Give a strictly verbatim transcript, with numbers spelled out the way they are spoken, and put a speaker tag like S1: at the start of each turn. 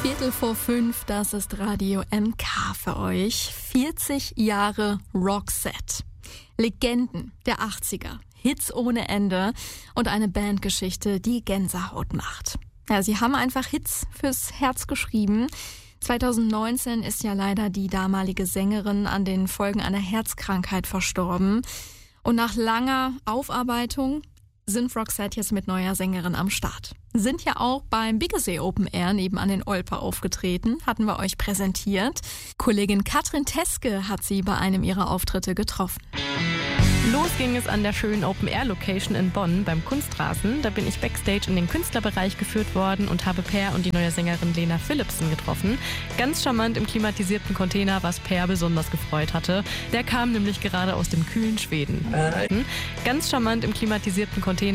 S1: Viertel vor fünf, das ist Radio M K für euch. vierzig Jahre Roxette. Legenden der achtziger, Hits ohne Ende und eine Bandgeschichte, die Gänsehaut macht. Ja, sie haben einfach Hits fürs Herz geschrieben. zwanzig neunzehn ist ja leider die damalige Sängerin an den Folgen einer Herzkrankheit verstorben. Und nach langer Aufarbeitung sind Roxette jetzt mit neuer Sängerin am Start. Sind ja auch beim Biggesee Open Air nebenan in Olpe aufgetreten, hatten wir euch präsentiert. Kollegin Katrin Teske hat sie bei einem ihrer Auftritte getroffen.
S2: Los ging es an der schönen Open-Air-Location in Bonn beim Kunstrasen. Da bin ich backstage in den Künstlerbereich geführt worden und habe Per und die neue Sängerin Lena Philipsen getroffen. Ganz charmant im klimatisierten Container, was Per besonders gefreut hatte. Der kam nämlich gerade aus dem kühlen Schweden. Ganz charmant im klimatisierten Container.